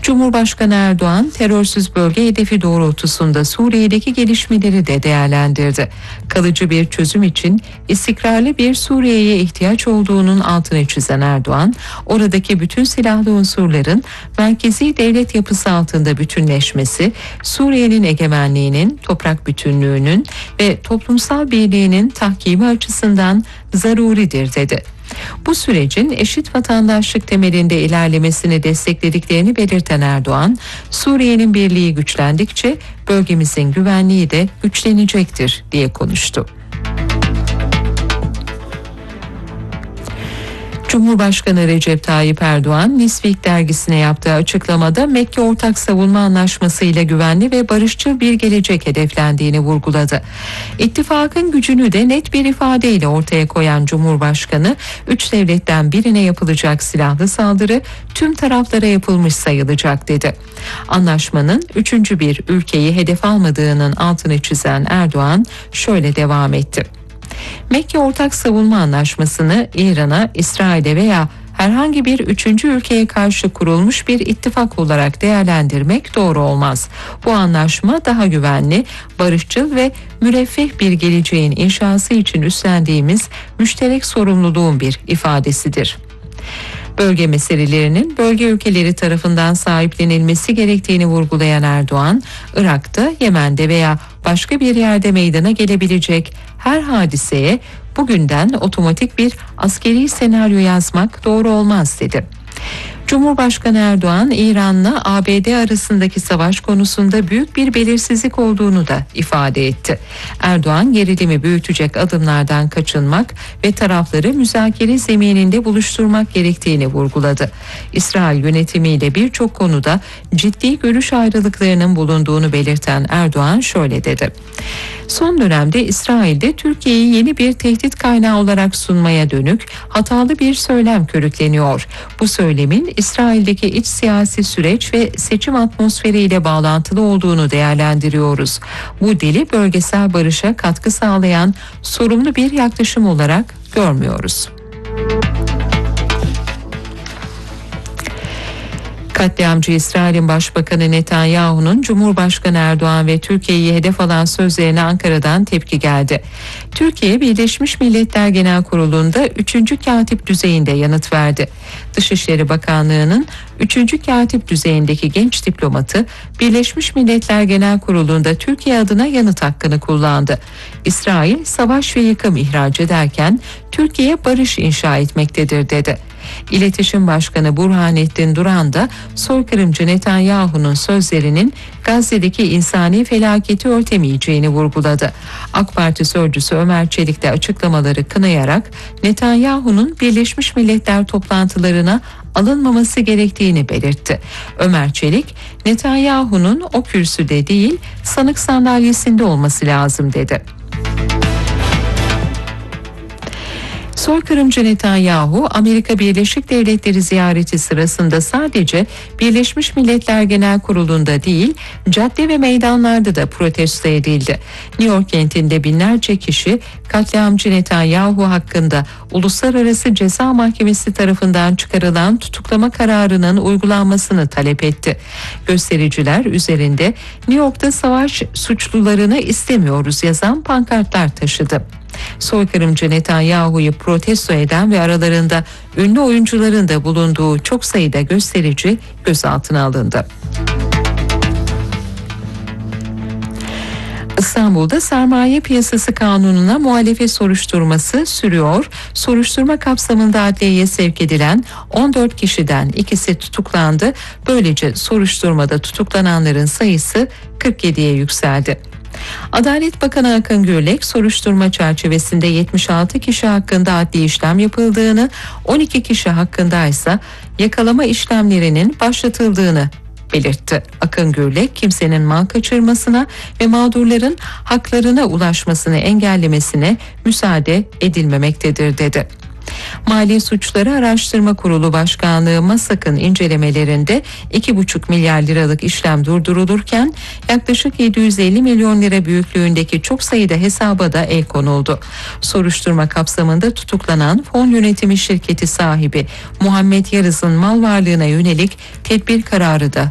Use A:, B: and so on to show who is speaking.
A: Cumhurbaşkanı Erdoğan, terörsüz bölge hedefi doğrultusunda Suriye'deki gelişmeleri de değerlendirdi. Kalıcı bir çözüm için istikrarlı bir Suriye'ye ihtiyaç olduğunun altını çizen Erdoğan, oradaki bütün silahlı unsurların merkezi devlet yapısı altında bütünleşmesi, Suriye'nin egemenliğinin, toprak bütünlüğünün ve toplumsal birliğinin tahkimi açısından zaruridir dedi. Bu sürecin eşit vatandaşlık temelinde ilerlemesini desteklediklerini belirten Erdoğan, Suriye'nin birliği güçlendikçe bölgemizin güvenliği de güçlenecektir diye konuştu. Cumhurbaşkanı Recep Tayyip Erdoğan, Newsweek dergisine yaptığı açıklamada Mekke Ortak Savunma Anlaşması ile güvenli ve barışçıl bir gelecek hedeflendiğini vurguladı. İttifakın gücünü de net bir ifadeyle ortaya koyan Cumhurbaşkanı, 3 devletten birine yapılacak silahlı saldırı tüm taraflara yapılmış sayılacak dedi. Anlaşmanın 3. bir ülkeyi hedef almadığının altını çizen Erdoğan şöyle devam etti. Mekke Ortak Savunma Anlaşması'nı İran'a, İsrail'e veya herhangi bir 3. ülkeye karşı kurulmuş bir ittifak olarak değerlendirmek doğru olmaz. Bu anlaşma daha güvenli, barışçıl ve müreffeh bir geleceğin inşası için üstlendiğimiz müşterek sorumluluğun bir ifadesidir. Bölge meselelerinin bölge ülkeleri tarafından sahiplenilmesi gerektiğini vurgulayan Erdoğan, Irak'ta, Yemen'de veya başka bir yerde meydana gelebilecek her hadiseye bugünden otomatik bir askeri senaryo yazmak doğru olmaz dedi. Cumhurbaşkanı Erdoğan, İran'la ABD arasındaki savaş konusunda büyük bir belirsizlik olduğunu da ifade etti. Erdoğan, gerilimi büyütecek adımlardan kaçınmak ve tarafları müzakere zemininde buluşturmak gerektiğini vurguladı. İsrail yönetimiyle birçok konuda ciddi görüş ayrılıklarının bulunduğunu belirten Erdoğan şöyle dedi. Son dönemde İsrail'de Türkiye'yi yeni bir tehdit kaynağı olarak sunmaya dönük hatalı bir söylem körükleniyor. Bu söylemin İsrail'deki iç siyasi süreç ve seçim atmosferiyle bağlantılı olduğunu değerlendiriyoruz. Bu dili bölgesel barışa katkı sağlayan sorumlu bir yaklaşım olarak görmüyoruz. Katliamcı İsrail'in Başbakanı Netanyahu'nun Cumhurbaşkanı Erdoğan ve Türkiye'yi hedef alan sözlerine Ankara'dan tepki geldi. Türkiye, Birleşmiş Milletler Genel Kurulu'nda 3. katip düzeyinde yanıt verdi. Dışişleri Bakanlığı'nın 3. katip düzeyindeki genç diplomatı Birleşmiş Milletler Genel Kurulu'nda Türkiye adına yanıt hakkını kullandı. İsrail savaş ve yıkım ihraç ederken Türkiye barış inşa etmektedir dedi. İletişim Başkanı Burhanettin Duran da soykırımcı Netanyahu'nun sözlerinin Gazze'deki insani felaketi örtemeyeceğini vurguladı. AK Parti sözcüsü Ömer Çelik de açıklamaları kınayarak Netanyahu'nun Birleşmiş Milletler toplantılarına alınmaması gerektiğini belirtti. Ömer Çelik, Netanyahu'nun o kürsüde değil, sanık sandalyesinde olması lazım dedi. Soykırımcı Netanyahu, Amerika Birleşik Devletleri ziyareti sırasında sadece Birleşmiş Milletler Genel Kurulu'nda değil, cadde ve meydanlarda da protesto edildi. New York kentinde binlerce kişi katliamcı Netanyahu hakkında Uluslararası Ceza Mahkemesi tarafından çıkarılan tutuklama kararının uygulanmasını talep etti. Göstericiler üzerinde New York'ta savaş suçlularını istemiyoruz yazan pankartlar taşıdı. Soykırımcı Netanyahu'yu protesto eden ve aralarında ünlü oyuncuların da bulunduğu çok sayıda gösterici gözaltına alındı. İstanbul'da sermaye piyasası kanununa muhalefet soruşturması sürüyor. Soruşturma kapsamında adliyeye sevk edilen 14 kişiden ikisi tutuklandı. Böylece soruşturmada tutuklananların sayısı 47'ye yükseldi. Adalet Bakanı Akın Gürlek, soruşturma çerçevesinde 76 kişi hakkında adli işlem yapıldığını, 12 kişi hakkında ise yakalama işlemlerinin başlatıldığını belirtti. Akın Gürlek, kimsenin mal kaçırmasına ve mağdurların haklarına ulaşmasını engellemesine müsaade edilmemektedir dedi. Mali Suçları Araştırma Kurulu Başkanlığı MASAK'ın incelemelerinde 2,5 milyar liralık işlem durdurulurken yaklaşık 750 milyon lira büyüklüğündeki çok sayıda hesaba da el konuldu. Soruşturma kapsamında tutuklanan fon yönetimi şirketi sahibi Muhammed Yarız'ın mal varlığına yönelik tedbir kararı da